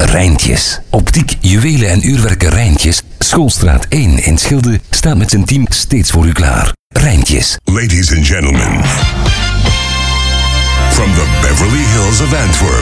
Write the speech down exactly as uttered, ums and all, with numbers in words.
Rijntjes. Optiek, juwelen en uurwerken Rijntjes. Schoolstraat één in Schilde staat met zijn team steeds voor u klaar. Rijntjes. Ladies and gentlemen, from the Beverly Hills of Antwerp,